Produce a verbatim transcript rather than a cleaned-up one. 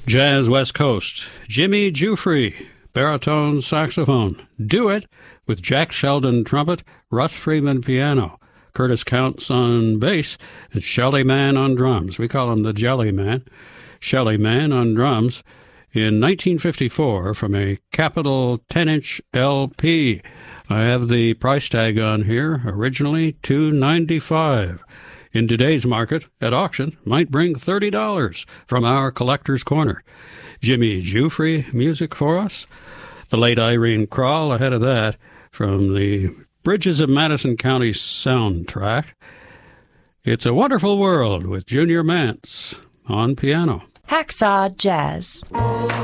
Jazz West Coast, Jimmy Giuffre, baritone saxophone. Do It with Jack Sheldon trumpet, Russ Freeman piano, Curtis Counts on bass, and Shelly Man on drums. We call him the Jelly Man. Shelly Man on drums in nineteen fifty-four from a Capitol ten-inch L P. I have the price tag on here, originally two dollars and ninety-five cents. In today's market, at auction, might bring thirty dollars from our Collector's Corner. Jimmy Giuffre music for us. The late Irene Kral ahead of that from the Bridges of Madison County soundtrack. It's a Wonderful World with Junior Mance on piano. Hacksaw Jazz.